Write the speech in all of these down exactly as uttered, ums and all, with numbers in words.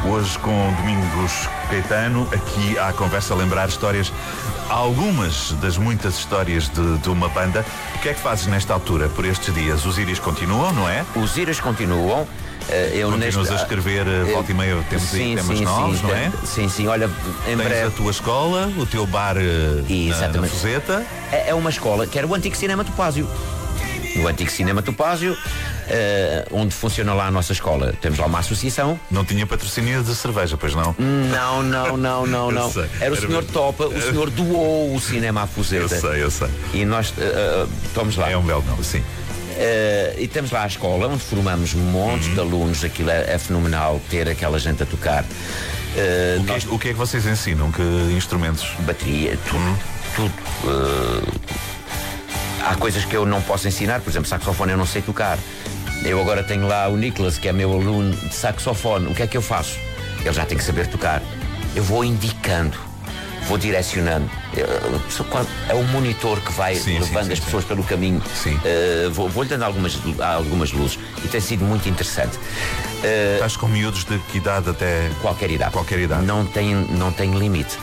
Hoje com Domingos Caetano, aqui à conversa a lembrar histórias, algumas das muitas histórias de, de uma banda. O que é que fazes nesta altura, por estes dias? Os Íris continuam, não é? Os Íris continuam. Eu Continuas neste... a escrever, volta e meia, temos sim, aí temas sim, novos, sim, não é? Sim, sim, olha, em Tens breve... a tua escola, o teu bar na, na Fuseta. É, é uma escola que era o antigo Cinema Topázio. O antigo Cinema Topázio, uh, onde funciona lá a nossa escola. Temos lá uma associação. Não tinha patrocínio de cerveja, pois não? Não, não, não, não, não. sei. Era o Era senhor mesmo. Topa, o senhor doou o cinema à Fuseta. Eu sei, eu sei. E nós uh, uh, estamos lá. É um belo nome, sim. Uh, e temos lá a escola, onde formamos montes uhum. de alunos. Aquilo é, é fenomenal ter aquela gente a tocar. Uh, o, que nós... é, o que é que vocês ensinam? Que instrumentos? Bateria, tudo. Uhum. tudo. Uh... Há coisas que eu não posso ensinar, por exemplo, saxofone eu não sei tocar. Eu agora tenho lá o Nicolas, que é meu aluno de saxofone. O que é que eu faço? Ele já tem que saber tocar. Eu vou indicando, vou direcionando. É o monitor que vai sim, levando sim, as sim, pessoas sim. pelo caminho. Uh, vou, vou-lhe dando algumas, algumas luzes. E tem sido muito interessante. Uh, Estás com miúdos de que idade até? Qualquer idade. Qualquer idade. Não tem, não tem limite.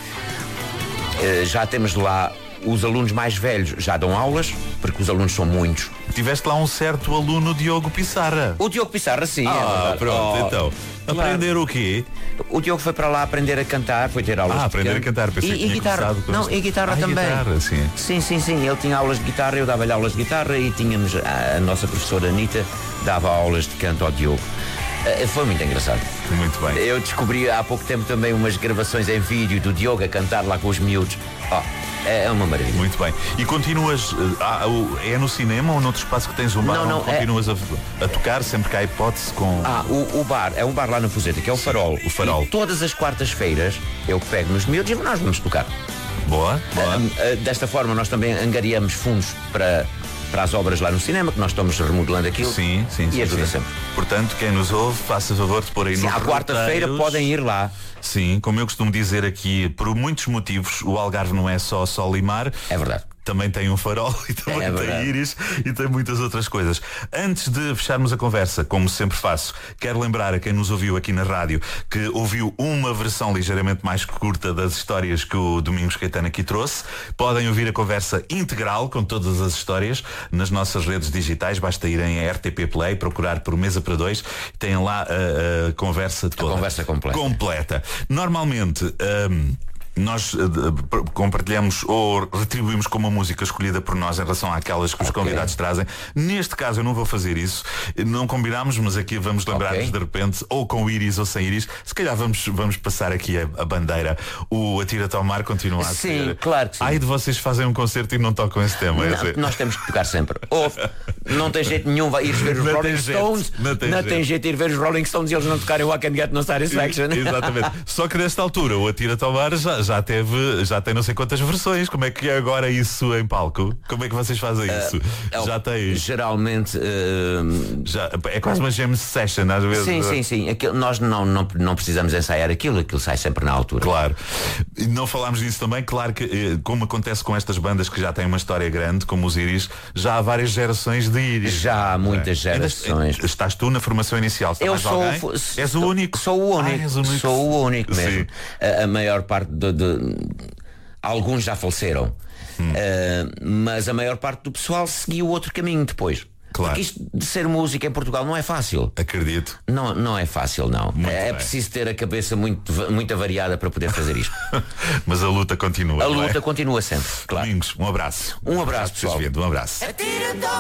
Uh, já temos lá... Os alunos mais velhos já dão aulas, porque os alunos são muitos. Tiveste lá um certo aluno, Diogo Pissarra. O Diogo Pissarra, sim. Ah, é pronto, oh, então. claro. Aprender o quê? O Diogo foi para lá aprender a cantar, foi ter aulas ah, de aprender canto. a cantar, pensei e, que e tinha guitarra. Com não, e guitarra ah, também. Guitarra, sim. sim, sim, sim. Ele tinha aulas de guitarra, eu dava-lhe aulas de guitarra e tínhamos a, a nossa professora Anitta dava aulas de canto ao Diogo. Uh, foi muito engraçado. Muito bem. Eu descobri há pouco tempo também umas gravações em vídeo do Diogo a cantar lá com os miúdos. Oh, é uma maravilha. Muito bem. E continuas, ah, é no cinema ou noutro espaço que tens um bar? Não, não, continuas é... a, a tocar sempre que há hipótese com... Ah, o, o bar, é um bar lá na Fuseta, que é o Sim, Farol. O Farol. E todas as quartas-feiras eu pego nos miúdos e nós vamos tocar. Boa, boa. Uh, uh, desta forma nós também angariamos fundos para... para as obras lá no cinema, que nós estamos remodelando aquilo. Sim, sim, e sim, ajuda sim. sempre. Portanto, quem nos ouve, faça favor de pôr aí sim, nos à quarta-feira podem ir lá. Sim, como eu costumo dizer aqui, por muitos motivos, o Algarve não é só sol e mar. É verdade. Também tem um farol e também é tem íris e tem muitas outras coisas. Antes de fecharmos a conversa, como sempre faço, quero lembrar a quem nos ouviu aqui na rádio que ouviu uma versão ligeiramente mais curta das histórias que o Domingos Caetano aqui trouxe. Podem ouvir a conversa integral com todas as histórias nas nossas redes digitais. Basta irem a R T P Play, procurar por Mesa para Dois. Têm lá a, a conversa toda. A conversa completa. Completa. Normalmente... Um, nós uh, compartilhamos ou retribuímos com uma música escolhida por nós em relação àquelas que os okay. convidados trazem. Neste caso eu não vou fazer isso. Não combinámos, mas aqui vamos lembrar-nos okay. de repente, ou com íris ou sem íris. Se calhar vamos, vamos passar aqui a, a bandeira. O Atira-te ao Mar continua a sim, ser. Sim, claro que sim. Ai de vocês fazem um concerto e não tocam esse tema. Não, é nós temos que tocar sempre. Ouve, não tem jeito nenhum vai ir ver os não Rolling Stones. Jeito, não tem, não jeito. tem jeito de ir ver os Rolling Stones e eles não tocarem o I Can Get No Satisfaction. Exatamente. Só que nesta altura o Atira-te ao Mar já, já teve. Já tem não sei quantas versões. Como é que é agora isso em palco? Como é que vocês fazem isso? Uh, já tem. Geralmente. Uh... Já, é quase uma jam session às vezes. Sim, sim, sim. Aquilo, nós não, não, não precisamos ensaiar aquilo, aquilo sai sempre na altura. Claro. E não falámos disso também. Claro que, como acontece com estas bandas que já têm uma história grande, como os Íris, já há várias gerações de Íris. Já há muitas é. gerações. Ainda, estás tu na formação inicial? Está Eu mais sou, alguém? És o único? Sou o único. Ah, és o único. Sou o único mesmo. A, a maior parte de. de... Alguns já faleceram, hum. uh, mas a maior parte do pessoal seguiu outro caminho depois. Claro. Porque isto de ser música em Portugal não é fácil. Acredito. Não, não é fácil, não. Muito é bem. Preciso ter a cabeça muito, muito avariada para poder fazer isto. Mas a luta continua. A luta é? continua sempre, claro. Domingos, um abraço. Um abraço, pessoal. Um abraço.